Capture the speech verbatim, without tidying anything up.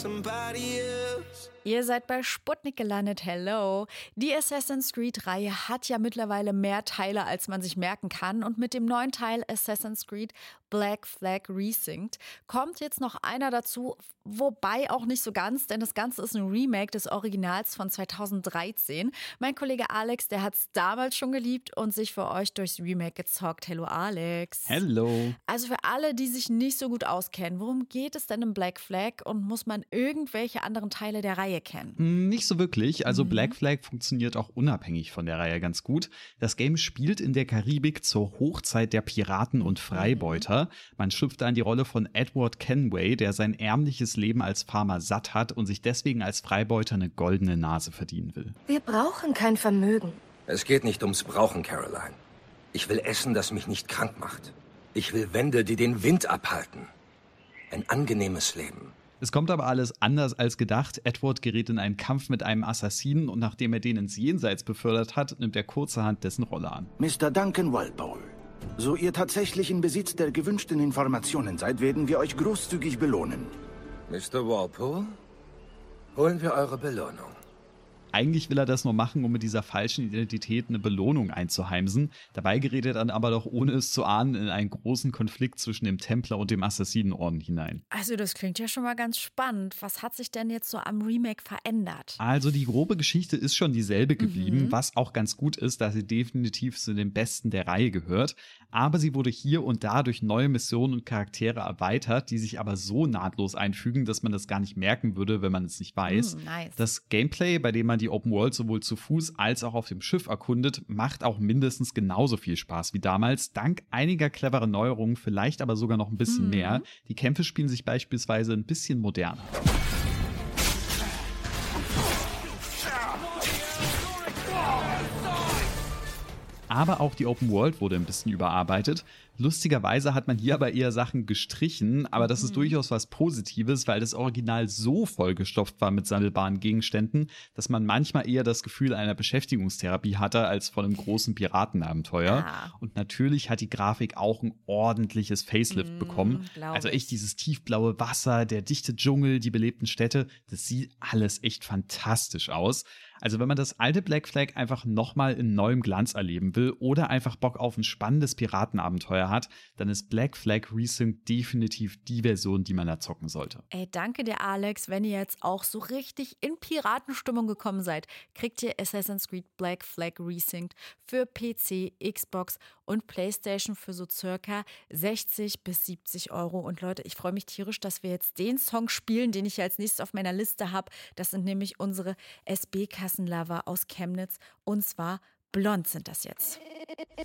somebody else. Ihr seid bei Sputnik gelandet, hello. Die Assassin's Creed-Reihe hat ja mittlerweile mehr Teile, als man sich merken kann. Und mit dem neuen Teil Assassin's Creed Black Flag Resynced kommt jetzt noch einer dazu, wobei auch nicht so ganz, denn das Ganze ist ein Remake des Originals von zweitausenddreizehn. Mein Kollege Alex, der hat es damals schon geliebt und sich für euch durchs Remake gezockt. Hello Alex. Hello. Also für alle, die sich nicht so gut auskennen, worum geht es denn im Black Flag und muss man irgendwelche anderen Teile der Reihe kennen? Nicht so wirklich. Also Mhm. Black Flag funktioniert auch unabhängig von der Reihe ganz gut. Das Game spielt in der Karibik zur Hochzeit der Piraten und Freibeuter. Man schlüpft da in die Rolle von Edward Kenway, der sein ärmliches Leben als Farmer satt hat und sich deswegen als Freibeuter eine goldene Nase verdienen will. Wir brauchen kein Vermögen. Es geht nicht ums Brauchen, Caroline. Ich will Essen, das mich nicht krank macht. Ich will Wände, die den Wind abhalten. Ein angenehmes Leben. Es kommt aber alles anders als gedacht. Edward gerät in einen Kampf mit einem Assassinen und nachdem er den ins Jenseits befördert hat, nimmt er kurzerhand dessen Rolle an. Mister Duncan Walpole, so ihr tatsächlich in Besitz der gewünschten Informationen seid, werden wir euch großzügig belohnen. Mister Walpole, holen wir eure Belohnung. Eigentlich will er das nur machen, um mit dieser falschen Identität eine Belohnung einzuheimsen. Dabei gerät er dann aber doch, ohne es zu ahnen, in einen großen Konflikt zwischen dem Templer und dem Assassinenorden hinein. Also das klingt ja schon mal ganz spannend. Was hat sich denn jetzt so am Remake verändert? Also die grobe Geschichte ist schon dieselbe geblieben, Mhm. was auch ganz gut ist, da sie definitiv zu den Besten der Reihe gehört. Aber sie wurde hier und da durch neue Missionen und Charaktere erweitert, die sich aber so nahtlos einfügen, dass man das gar nicht merken würde, wenn man es nicht weiß. Mm, nice. Das Gameplay, bei dem man die Open World sowohl zu Fuß als auch auf dem Schiff erkundet, macht auch mindestens genauso viel Spaß wie damals, dank einiger cleverer Neuerungen, vielleicht aber sogar noch ein bisschen Mhm. mehr. Die Kämpfe spielen sich beispielsweise ein bisschen moderner. Aber auch die Open World wurde ein bisschen überarbeitet. Lustigerweise hat man hier aber eher Sachen gestrichen, aber das ist durchaus was Positives, weil das Original so vollgestopft war mit sammelbaren Gegenständen, dass man manchmal eher das Gefühl einer Beschäftigungstherapie hatte als von einem großen Piratenabenteuer. Ah. Und natürlich hat die Grafik auch ein ordentliches Facelift Mm, bekommen. glaub Also ich. echt dieses tiefblaue Wasser, der dichte Dschungel, die belebten Städte, das sieht alles echt fantastisch aus. Also wenn man das alte Black Flag einfach nochmal in neuem Glanz erleben will oder einfach Bock auf ein spannendes Piratenabenteuer hat, dann ist Black Flag Resynced definitiv die Version, die man da zocken sollte. Ey, danke dir, Alex. Wenn ihr jetzt auch so richtig in Piratenstimmung gekommen seid, kriegt ihr Assassin's Creed Black Flag Resynced für P C, Xbox und PlayStation für so circa sechzig bis siebzig Euro. Und Leute, ich freue mich tierisch, dass wir jetzt den Song spielen, den ich hier als nächstes auf meiner Liste habe. Das sind nämlich unsere S B-Kassenlover aus Chemnitz. Und zwar Blond sind das jetzt.